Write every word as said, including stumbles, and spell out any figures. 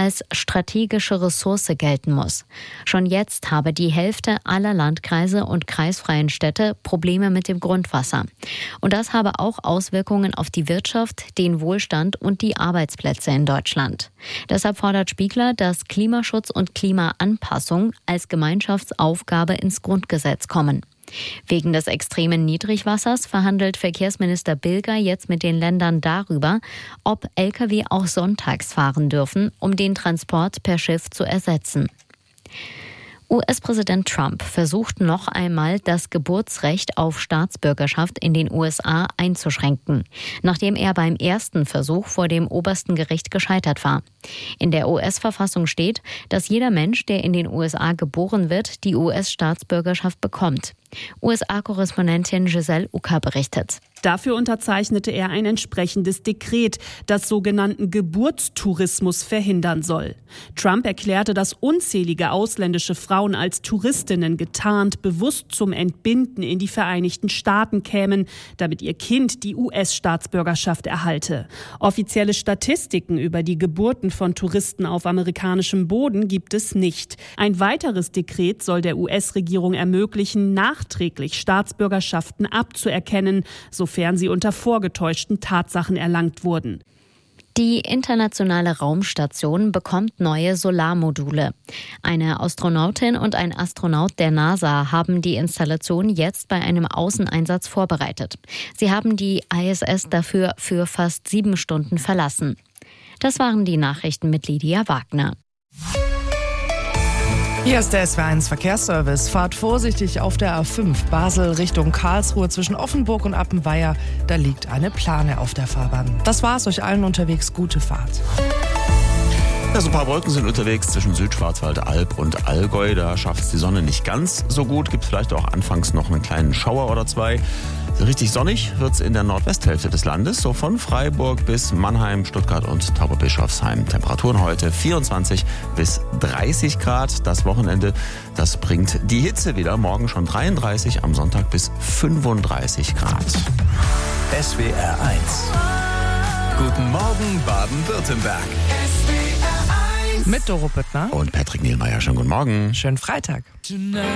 als strategische Ressource gelten muss. Schon jetzt habe die Hälfte aller Landkreise und kreisfreien Städte Probleme mit dem Grundwasser. Und das habe auch Auswirkungen auf die Wirtschaft, den Wohlstand und die Arbeitsplätze in Deutschland. Deshalb fordert Spiegler, dass Klimaschutz und Klimaanpassung als Gemeinschaftsaufgabe ins Grundgesetz kommen. Wegen des extremen Niedrigwassers verhandelt Verkehrsminister Bilger jetzt mit den Ländern darüber, ob L K W auch sonntags fahren dürfen, um den Transport per Schiff zu ersetzen. U S-Präsident Trump versucht noch einmal, das Geburtsrecht auf Staatsbürgerschaft in den U S A einzuschränken, nachdem er beim ersten Versuch vor dem obersten Gericht gescheitert war. In der U S-Verfassung steht, dass jeder Mensch, der in den U S A geboren wird, die U S-Staatsbürgerschaft bekommt. U S A-Korrespondentin Giselle Ucker berichtet. Dafür unterzeichnete er ein entsprechendes Dekret, das sogenannten Geburtstourismus verhindern soll. Trump erklärte, dass unzählige ausländische Frauen als Touristinnen getarnt bewusst zum Entbinden in die Vereinigten Staaten kämen, damit ihr Kind die U S-Staatsbürgerschaft erhalte. Offizielle Statistiken über die Geburten von Touristen auf amerikanischem Boden gibt es nicht. Ein weiteres Dekret soll der U S-Regierung ermöglichen, nachträglich Staatsbürgerschaften abzuerkennen, sofern sie unter vorgetäuschten Tatsachen erlangt wurden. Die internationale Raumstation bekommt neue Solarmodule. Eine Astronautin und ein Astronaut der NASA haben die Installation jetzt bei einem Außeneinsatz vorbereitet. Sie haben die I S S dafür für fast sieben Stunden verlassen. Das waren die Nachrichten mit Lydia Wagner. Hier ist der S W eins Verkehrsservice. Fahrt vorsichtig auf der A fünf Basel Richtung Karlsruhe zwischen Offenburg und Appenweier. Da liegt eine Plane auf der Fahrbahn. Das war's, euch allen unterwegs gute Fahrt. Ja, so ein paar Wolken sind unterwegs zwischen Südschwarzwald, Alb und Allgäu. Da schafft es die Sonne nicht ganz so gut. Gibt vielleicht auch anfangs noch einen kleinen Schauer oder zwei. Richtig sonnig wird es in der Nordwesthälfte des Landes, so von Freiburg bis Mannheim, Stuttgart und Tauberbischofsheim. Temperaturen heute vierundzwanzig bis dreißig Grad. Das Wochenende, das bringt die Hitze wieder. Morgen schon dreiunddreißig, am Sonntag bis fünfunddreißig Grad. S W R eins. Guten Morgen, Baden-Württemberg. Mit Doro Püttner Und Patrick Nielmeier. Schönen guten Morgen. Schönen Freitag.